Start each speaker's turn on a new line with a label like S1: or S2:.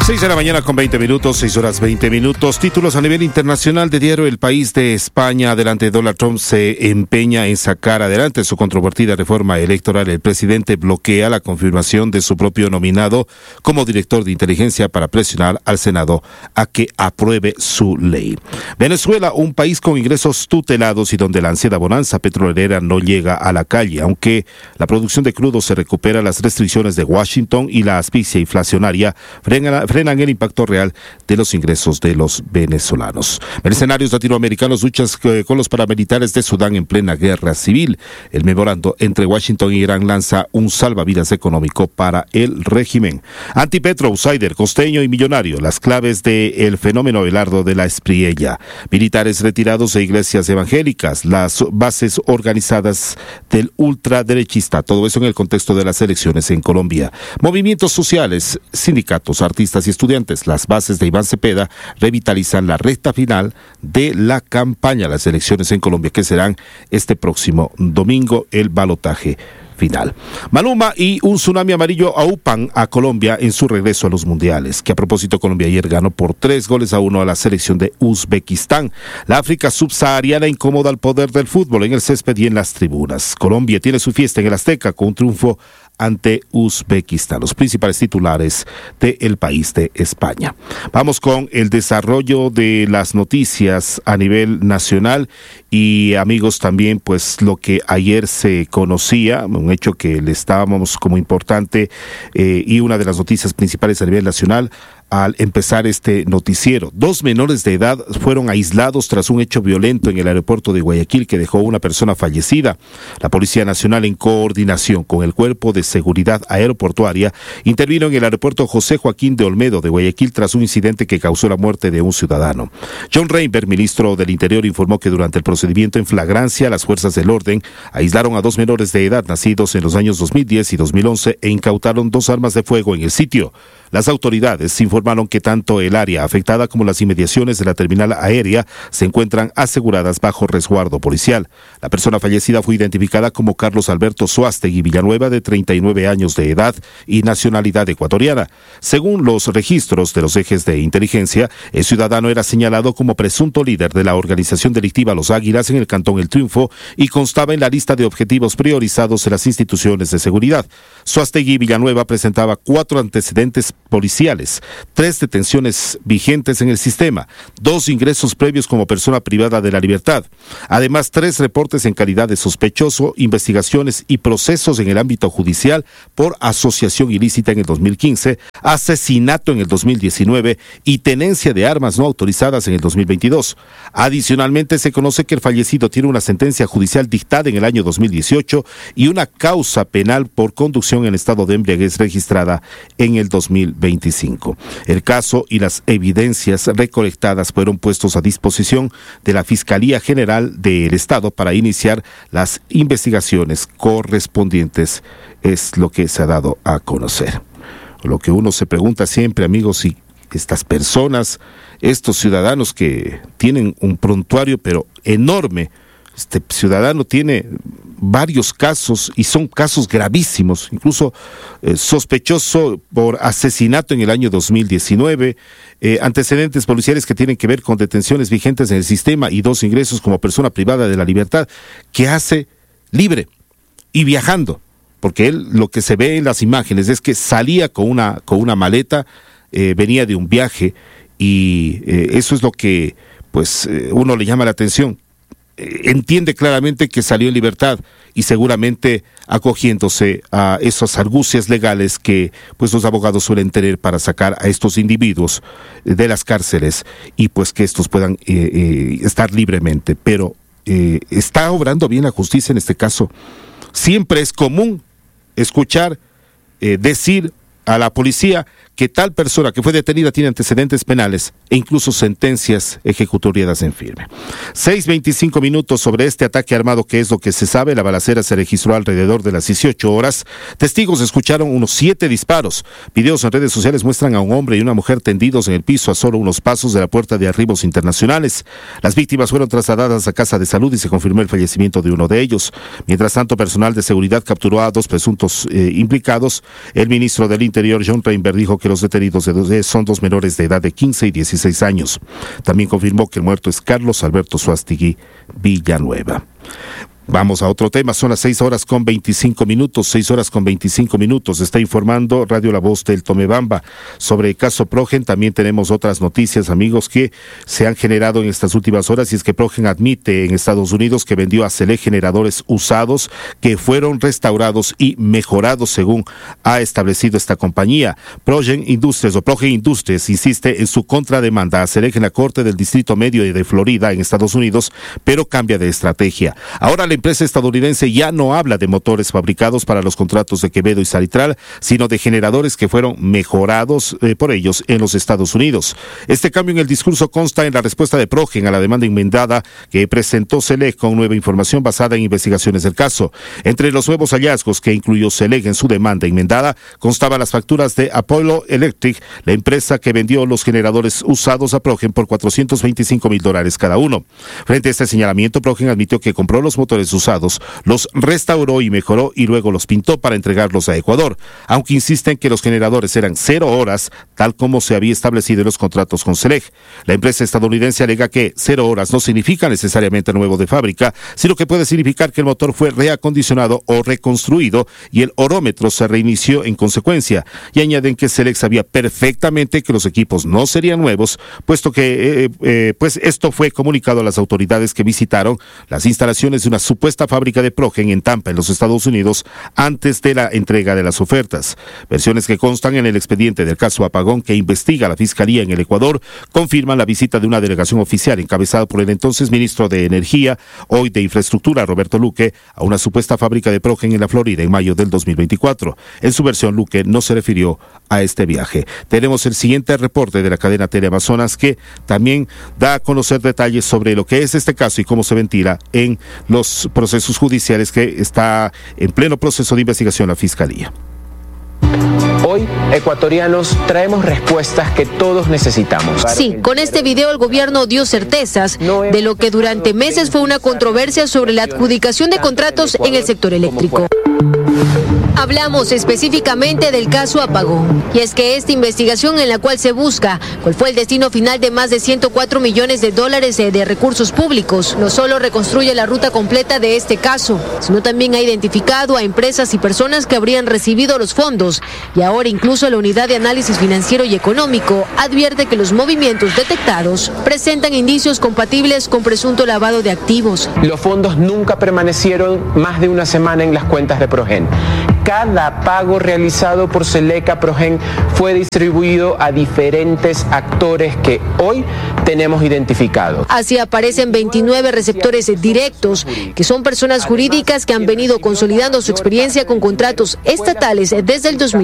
S1: 6 de la mañana con 20 minutos, 6 horas 20 minutos. Títulos a nivel internacional de diario El País de España. Adelante, Donald Trump se empeña en sacar adelante su controvertida reforma electoral. El presidente bloquea la confirmación de su propio nominado como director de inteligencia para presionar al Senado a que apruebe su ley. Venezuela, un país con ingresos tutelados y donde la ansiada bonanza petrolera no llega a la calle. Aunque la producción de crudo se recupera, las restricciones de Washington y la asfixia inflacionaria frenan el impacto real de los ingresos de los venezolanos. Mercenarios latinoamericanos luchan con los paramilitares de Sudán en plena guerra civil. El memorando entre Washington y Irán lanza un salvavidas económico para el régimen. Antipetro, outsider, costeño y millonario, las claves del fenómeno Abelardo de la Espriella. Militares retirados de iglesias evangélicas, las bases organizadas del ultraderechista, todo eso en el contexto de las elecciones en Colombia. Movimientos sociales, sindicatos, artistas y estudiantes, las bases de Iván Cepeda revitalizan la recta final de la campaña a las elecciones en Colombia, que serán este próximo domingo, el balotaje final. Maluma y un tsunami amarillo aupan a Colombia en su regreso a los mundiales, que a propósito Colombia ayer ganó por 3-1 a la selección de Uzbekistán. La África subsahariana incomoda al poder del fútbol en el césped y en las tribunas. Colombia tiene su fiesta en el Azteca con un triunfo ante Uzbekistán, los principales titulares del País de España. Vamos con el desarrollo de las noticias a nivel nacional y, amigos, también pues lo que ayer se conocía, un hecho que le estábamos como importante y una de las noticias principales a nivel nacional al empezar este noticiero. 2 menores de edad fueron aislados tras un hecho violento en el aeropuerto de Guayaquil que dejó una persona fallecida. La Policía Nacional, en coordinación con el Cuerpo de Seguridad Aeroportuaria, intervino en el aeropuerto José Joaquín de Olmedo de Guayaquil tras un incidente que causó la muerte de un ciudadano. John Reinberg, ministro del Interior, informó que durante el procedimiento en flagrancia, las fuerzas del orden aislaron a 2 menores de edad nacidos en los años 2010 y 2011 e incautaron 2 armas de fuego en el sitio. Las autoridades informaron que tanto el área afectada como las inmediaciones de la terminal aérea se encuentran aseguradas bajo resguardo policial. La persona fallecida fue identificada como Carlos Alberto Suástegui Villanueva, de 39 años de edad y nacionalidad ecuatoriana. Según los registros de los ejes de inteligencia, el ciudadano era señalado como presunto líder de la organización delictiva Los Águilas en el Cantón El Triunfo y constaba en la lista de objetivos priorizados en las instituciones de seguridad. Suástegui Villanueva presentaba 4 antecedentes policiales, 3 detenciones vigentes en el sistema, 2 ingresos previos como persona privada de la libertad, además 3 reportes en calidad de sospechoso, investigaciones y procesos en el ámbito judicial por asociación ilícita en el 2015, asesinato en el 2019 y tenencia de armas no autorizadas en el 2022. Adicionalmente, se conoce que el fallecido tiene una sentencia judicial dictada en el año 2018 y una causa penal por conducción en estado de embriaguez registrada en el 2025. El caso y las evidencias recolectadas fueron puestos a disposición de la Fiscalía General del Estado para iniciar las investigaciones correspondientes, es lo que se ha dado a conocer. Lo que uno se pregunta siempre, amigos, si estas personas, estos ciudadanos que tienen un prontuario pero enorme, este ciudadano tiene varios casos y son casos gravísimos, incluso sospechoso por asesinato en el año 2019, antecedentes policiales que tienen que ver con detenciones vigentes en el sistema y 2 ingresos como persona privada de la libertad, que hace libre y viajando, porque él, lo que se ve en las imágenes es que salía con una maleta, venía de un viaje y eso es lo que pues uno le llama la atención. Entiende claramente que salió en libertad y seguramente acogiéndose a esas argucias legales que pues los abogados suelen tener para sacar a estos individuos de las cárceles y pues que estos puedan estar libremente. Pero está obrando bien la justicia en este caso. Siempre es común escuchar decir a la policía que tal persona que fue detenida tiene antecedentes penales e incluso sentencias ejecutoriadas en firme. 6:25 minutos sobre este ataque armado, que es lo que se sabe. La balacera se registró alrededor de las 18 horas. Testigos escucharon unos 7 disparos. Videos en redes sociales muestran a un hombre y una mujer tendidos en el piso a solo unos pasos de la puerta de arribos internacionales. Las víctimas fueron trasladadas a casa de salud y se confirmó el fallecimiento de uno de ellos. Mientras tanto, personal de seguridad capturó a 2 presuntos implicados. El ministro del Interior Interior, John Reinberg, dijo que los detenidos son dos menores de edad de 15 y 16 años. También confirmó que el muerto es Carlos Alberto Suástegui Villanueva. Vamos a otro tema, son las 6:25, 6:25. Está informando Radio La Voz del Tomebamba. Sobre el caso Progen, también tenemos otras noticias, amigos, que se han generado en estas últimas horas, y es que Progen admite en Estados Unidos que vendió a Select generadores usados que fueron restaurados y mejorados, según ha establecido esta compañía. Progen Industries insiste en su contrademanda a Select en la Corte del Distrito Medio de Florida, en Estados Unidos, pero cambia de estrategia. Ahora la empresa estadounidense ya no habla de motores fabricados para los contratos de Quevedo y Salitral, sino de generadores que fueron mejorados por ellos en los Estados Unidos. Este cambio en el discurso consta en la respuesta de Progen a la demanda enmendada que presentó Select con nueva información basada en investigaciones del caso. Entre los nuevos hallazgos que incluyó Select en su demanda enmendada constaban las facturas de Apollo Electric, la empresa que vendió los generadores usados a Progen por $425,000 cada uno. Frente a este señalamiento, Progen admitió que compró los motores usados, los restauró y mejoró y luego los pintó para entregarlos a Ecuador, aunque insisten que los generadores eran 0 horas, tal como se había establecido en los contratos con Select. La empresa estadounidense alega que 0 horas no significa necesariamente nuevo de fábrica, sino que puede significar que el motor fue reacondicionado o reconstruido y el orómetro se reinició en consecuencia, y añaden que Select sabía perfectamente que los equipos no serían nuevos, puesto que pues esto fue comunicado a las autoridades que visitaron las instalaciones de una supuesta fábrica de Progen en Tampa, en los Estados Unidos, antes de la entrega de las ofertas. Versiones que constan en el expediente del caso Apagón que investiga la Fiscalía en el Ecuador confirman la visita de una delegación oficial encabezada por el entonces ministro de Energía, hoy de Infraestructura, Roberto Luque, a una supuesta fábrica de Progen en la Florida en mayo del 2024. En su versión, Luque no se refirió a este viaje. Tenemos el siguiente reporte de la cadena Teleamazonas, que también da a conocer detalles sobre lo que es este caso y cómo se ventila en los procesos judiciales que está en pleno proceso de investigación la Fiscalía.
S2: Hoy, ecuatorianos, traemos respuestas que todos necesitamos.
S3: Sí, con este video el gobierno dio certezas de lo que durante meses fue una controversia sobre la adjudicación de contratos en el sector eléctrico. Hablamos específicamente del caso Apagón, y es que esta investigación en la cual se busca cuál fue el destino final de más de $104 millones de recursos públicos, no solo reconstruye la ruta completa de este caso, sino también ha identificado a empresas y personas que habrían recibido los fondos, y ahora incluso la Unidad de Análisis Financiero y Económico advierte que los movimientos detectados presentan indicios compatibles con presunto lavado de activos.
S2: Los fondos nunca permanecieron más de una semana en las cuentas de Progen. Cada pago realizado por Select a Progen fue distribuido a diferentes actores que hoy tenemos identificados.
S3: Así aparecen 29 receptores directos, que son personas jurídicas que han venido consolidando su experiencia con contratos estatales desde el 2000.